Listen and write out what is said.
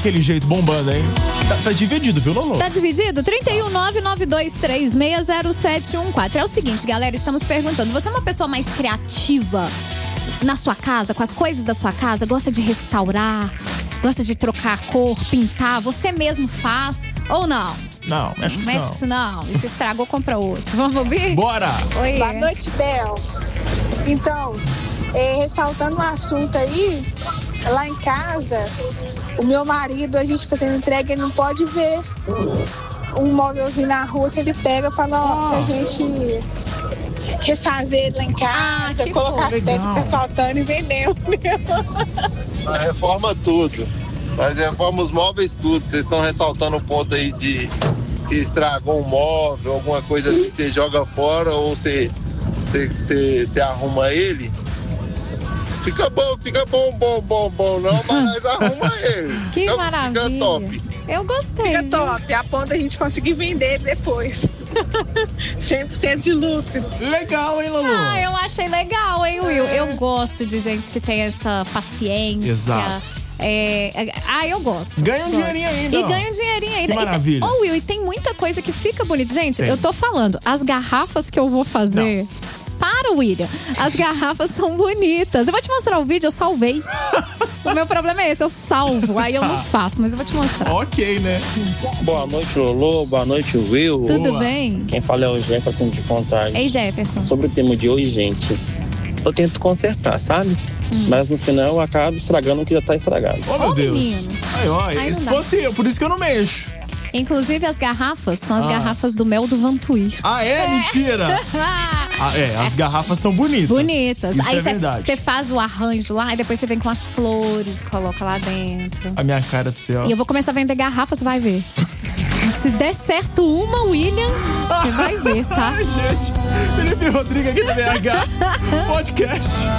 daquele jeito, bombando, hein? Tá dividido, viu, Lolo? Tá dividido? 31992360714. É o seguinte, galera, estamos perguntando. Você é uma pessoa mais criativa na sua casa, com as coisas da sua casa? Gosta de restaurar? Gosta de trocar a cor, pintar? Você mesmo faz ou não? Não, mexe com isso não. E se estragou, compra outro. Vamos ouvir? Bora! Oi. Boa noite, Bel. Então, ressaltando o assunto aí, lá em casa, o meu marido, a gente fazendo entrega, ele não pode ver um móvelzinho na rua que ele pega pra gente refazer ele lá em casa, colocar as peças que tá faltando e vendendo. Reforma tudo. Nós reformamos os móveis tudo. Vocês estão ressaltando o ponto aí de que estragou um móvel, alguma coisa assim, você joga fora ou você arruma ele. Fica bom, não, mas nós arruma ele. Que então, maravilha. Fica top. Eu gostei. Fica top, a ponto a gente conseguir vender depois. 100% de lucro. Legal, hein, Lulu? Eu achei legal, hein, Will? Eu gosto de gente que tem essa paciência. Exato. Eu gosto. Ganha um dinheirinho ainda. E ganha um dinheirinho ainda. Que maravilha. Will, e tem muita coisa que fica bonito. Gente, eu tô falando, as garrafas que eu vou fazer... Não. Para, William. As garrafas são bonitas. Eu vou te mostrar o vídeo, eu salvei. O meu problema é esse, eu salvo. Aí eu não faço, mas eu vou te mostrar. Ok, né? Boa noite, Lolo. Boa noite, Will. Tudo bem? Quem fala é o Jefferson de Contagem. Ei, Jefferson. Sobre o tema de hoje, gente, eu tento consertar, sabe? Mas no final eu acabo estragando o que já tá estragado. Oh, meu Deus. Menino. Aí, se fosse eu, por isso que eu não mexo. Inclusive, as garrafas são as garrafas do mel do Vantuí. Ah, é? Mentira! As garrafas são bonitas. Bonitas. Isso aí é verdade. Você faz o arranjo lá e depois você vem com as flores e coloca lá dentro. A minha cara pro céu. E eu vou começar a vender garrafa, você vai ver. Se der certo uma, William, você vai ver, tá? Ai, gente. Felipe Rodrigues aqui do BH Podcast.